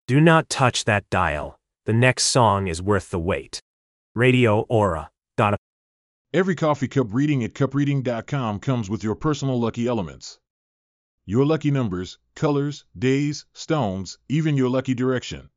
Do not touch that dial. The next song is worth the wait. Radio Aura. Every coffee cup reading at cupreading.com comes with your personal lucky elements. Your lucky numbers, colors, days, stones, even your lucky direction.